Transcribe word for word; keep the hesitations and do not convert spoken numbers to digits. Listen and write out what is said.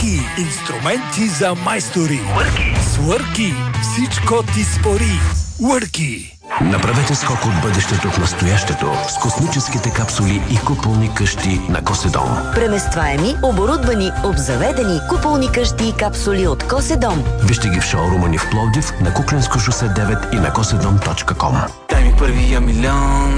Свърки. Инструменти за майстори. Свърки. Всичко ти спори. Свърки. Направете скок от бъдещето в настоящето с космическите капсули и куполни къщи на Коседом. Преместваеми, оборудвани, обзаведени куполни къщи и капсули от Коседом. Вижте ги в шоурума ни в Пловдив, на Кукленско шосе девет и на коседом точка ком. Дай ми първия милион.